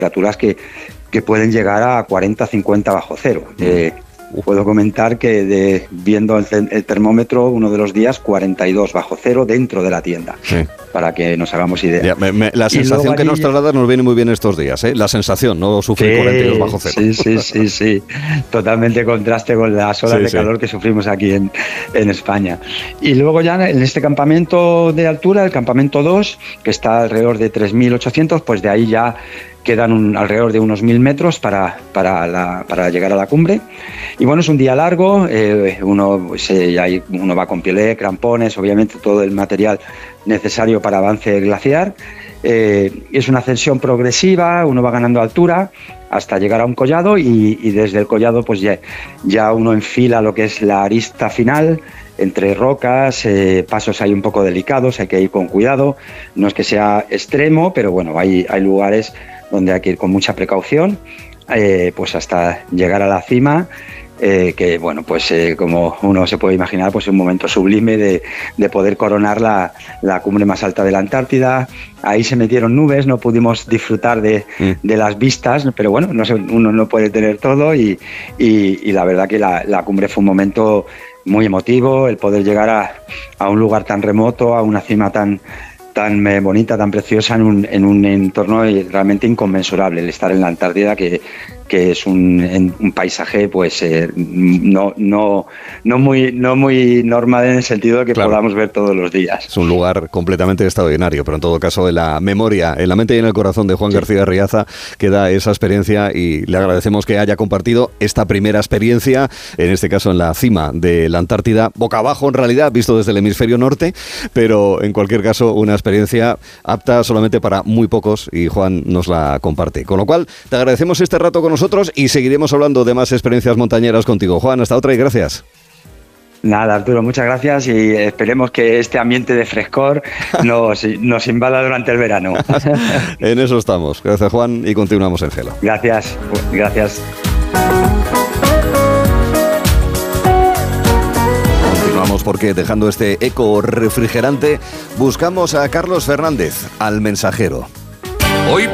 temperaturas que pueden llegar a 40, 50 bajo cero. Puedo comentar que viendo el termómetro, uno de los días 42 bajo cero dentro de la tienda, para que nos hagamos idea. La sensación que nos traslada nos viene muy bien estos días, ¿eh? La sensación, no sufrir 42 bajo cero. Sí. Totalmente contraste con las olas de calor que sufrimos aquí en España. Y luego ya en este campamento de altura, el campamento 2, que está alrededor de 3.800, pues de ahí ya quedan alrededor de unos 1.000 metros para llegar a la cumbre. Y bueno, es un día largo, uno va con piolet, crampones, obviamente todo el material necesario para avance glaciar. Es una ascensión progresiva, uno va ganando altura hasta llegar a un collado y desde el collado pues ya uno enfila lo que es la arista final, entre rocas, pasos ahí un poco delicados, hay que ir con cuidado, no es que sea extremo, pero bueno, hay lugares donde hay que ir con mucha precaución, pues hasta llegar a la cima, que bueno, pues como uno se puede imaginar, pues es un momento sublime de poder coronar la cumbre más alta de la Antártida. Ahí se metieron nubes, no pudimos disfrutar de las vistas, pero bueno, uno no puede tener todo y la verdad que la cumbre fue un momento muy emotivo, el poder llegar a un lugar tan remoto, a una cima tan bonita, tan preciosa, en un entorno realmente inconmensurable, el estar en la Antártida, que es un paisaje pues no muy normal en el sentido de que podamos ver todos los días. Es un lugar completamente extraordinario, pero en todo caso en la memoria, en la mente y en el corazón de Juan García Riaza queda esa experiencia y le agradecemos que haya compartido esta primera experiencia, en este caso en la cima de la Antártida, boca abajo en realidad, visto desde el hemisferio norte, pero en cualquier caso una experiencia apta solamente para muy pocos y Juan nos la comparte. Con lo cual, te agradecemos este rato con nosotros y seguiremos hablando de más experiencias montañeras contigo. Juan, hasta otra y gracias. Nada, Arturo, muchas gracias y esperemos que este ambiente de frescor nos invada durante el verano. En eso estamos. Gracias, Juan, y continuamos en Gelo. Gracias. Continuamos porque dejando este eco refrigerante, buscamos a Carlos Fernández, al mensajero. Hoy